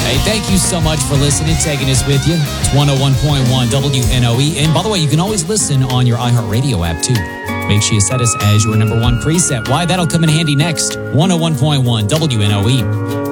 Hey, thank you so much for listening, taking us with you. It's 101.1 WNOE. And by the way, you can always listen on your iHeartRadio app, too. Make sure you set us as your number one preset. Why? That'll come in handy next. 101.1 WNOE.